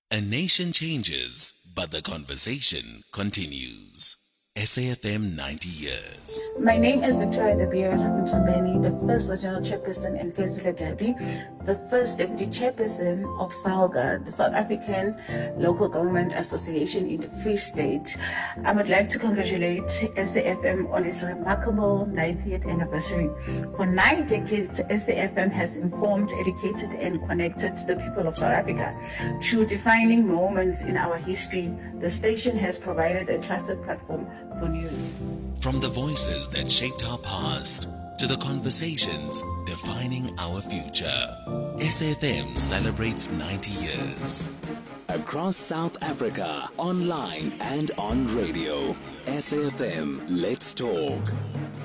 A nation changes, but the conversation continues. SAFM 90 years. My name is Victoria De Beer Mtombeni, the first regional chairperson in Fezile Derby, the first deputy chairperson of SALGA, the South African Local Government Association in the Free State. I would like to congratulate SAFM on its remarkable 90th anniversary. For 9 decades, SAFM has informed, educated, and connected the people of South Africa. Through defining moments in our history, the station has provided a trusted platform for news. From the voices that shaped our past to the conversations defining our future, SAFM celebrates 90 years. Across South Africa, online and on radio. SAFM, let's talk.